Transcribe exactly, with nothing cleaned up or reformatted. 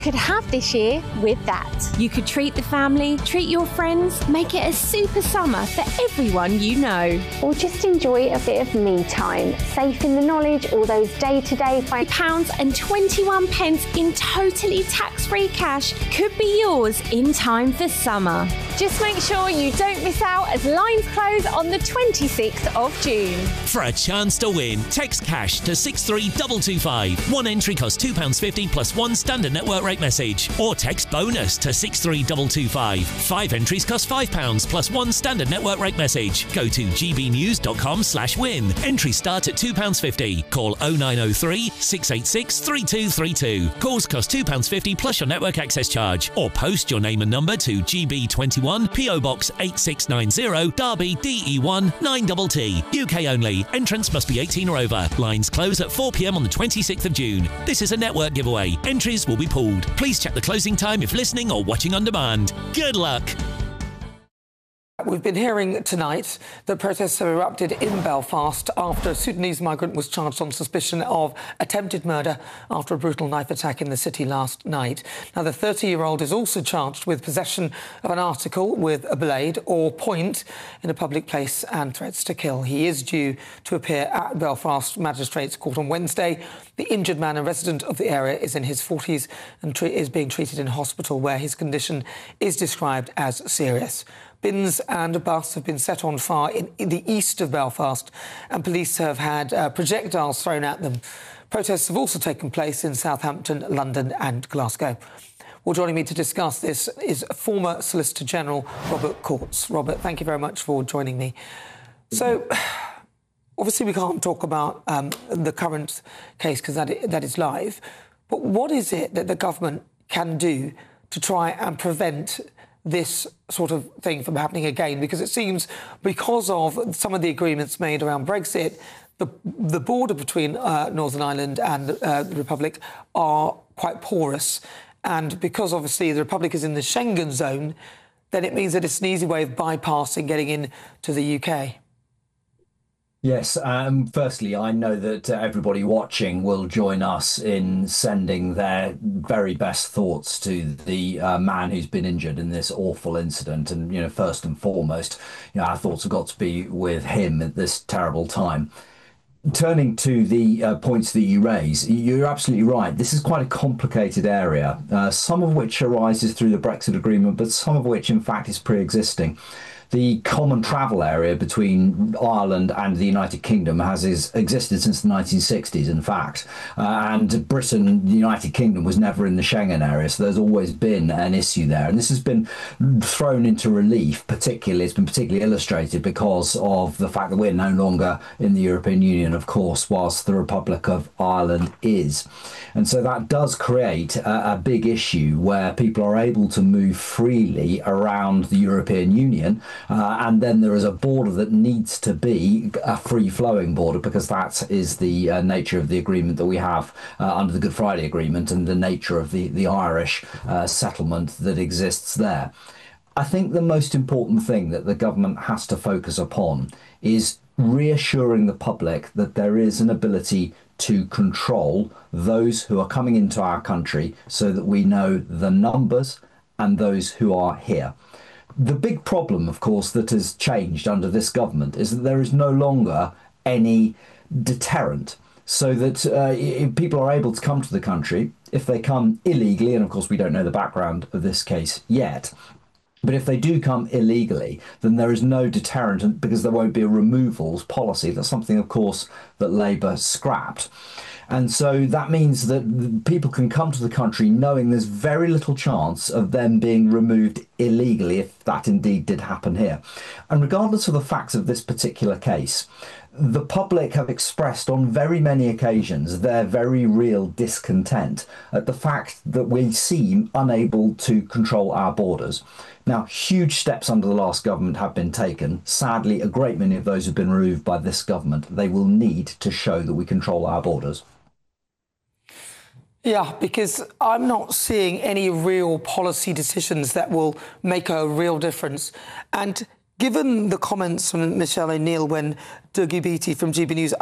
could have this year with that. You could treat the family, treat your friends, make it a super summer for everyone you know. Or just enjoy a bit of me time, safe in the knowledge all those day-to-day five pounds and twenty-one pence in totally tax-free cash could be yours in time for summer. Just make sure you don't miss out as lines close on the twenty-sixth of June. For a chance to win, text cash to six three two two five. One entry costs two pounds fifty plus one standard network rate message. Or text bonus to six three two two five. Five entries cost five pounds plus one standard network rate message. Go to gbnews.com slash win. Entries start at two pounds fifty. Call oh nine oh three, six eight six, three two three two. Calls cost two pounds fifty plus your network access charge. Or post your name and number to G B twenty-one, P O Box eight six nine zero, Derby D E one nine T T. U K only. Entrance must be eighteen or over. Lines close at four p m on the twenty-sixth of June. This is a network giveaway. Entries will be pooled. Please check the closing time if listening or watching on demand. Good luck. We've been hearing tonight that protests have erupted in Belfast after a Sudanese migrant was charged on suspicion of attempted murder after a brutal knife attack in the city last night. Now, the thirty-year-old is also charged with possession of an article with a blade or point in a public place and threats to kill. He is due to appear at Belfast Magistrates' Court on Wednesday. The injured man, a resident of the area, is in his forties and tre- is being treated in hospital where his condition is described as serious. Bins and a bus have been set on fire in, in the east of Belfast, and police have had uh, projectiles thrown at them. Protests have also taken place in Southampton, London and Glasgow. Well, joining me to discuss this is former Solicitor General Robert Courts. Robert, thank you very much for joining me. So, obviously we can't talk about um, the current case because that, that is live, but what is it that the government can do to try and prevent this sort of thing from happening again? Because it seems, because of some of the agreements made around Brexit, the the border between uh, Northern Ireland and uh, the Republic are quite porous. And because, obviously, the Republic is in the Schengen zone, then it means that it's an easy way of bypassing getting into the U K. Yes. Um, firstly, I know that uh, everybody watching will join us in sending their very best thoughts to the uh, man who's been injured in this awful incident. And, you know, first and foremost, you know, our thoughts have got to be with him at this terrible time. Turning to the uh, points that you raise, you're absolutely right. This is quite a complicated area, uh, some of which arises through the Brexit agreement, but some of which, in fact, is pre-existing. The common travel area between Ireland and the United Kingdom has is, existed since the nineteen sixties, in fact. Uh, and Britain, the United Kingdom, was never in the Schengen area, so there's always been an issue there. And this has been thrown into relief, particularly, it's been particularly illustrated because of the fact that we're no longer in the European Union, of course, whilst the Republic of Ireland is. And so that does create a, a big issue where people are able to move freely around the European Union. Uh, and then there is a border that needs to be a free-flowing border, because that is the uh, nature of the agreement that we have uh, under the Good Friday Agreement and the nature of the, the Irish uh, settlement that exists there. I think the most important thing that the government has to focus upon is reassuring the public that there is an ability to control those who are coming into our country so that we know the numbers and those who are here. The big problem, of course, that has changed under this government is that there is no longer any deterrent, so that uh, if people are able to come to the country, if they come illegally, and of course we don't know the background of this case yet, but if they do come illegally, then there is no deterrent because there won't be a removals policy. That's something, of course, that Labour scrapped. And so that means that people can come to the country knowing there's very little chance of them being removed illegally, if that indeed did happen here. And regardless of the facts of this particular case, the public have expressed on very many occasions their very real discontent at the fact that we seem unable to control our borders. Now, huge steps under the last government have been taken. Sadly, a great many of those have been removed by this government. They will need to show that we control our borders. Yeah, because I'm not seeing any real policy decisions that will make a real difference. And given the comments from Michelle O'Neill when Dougie Beattie from G B News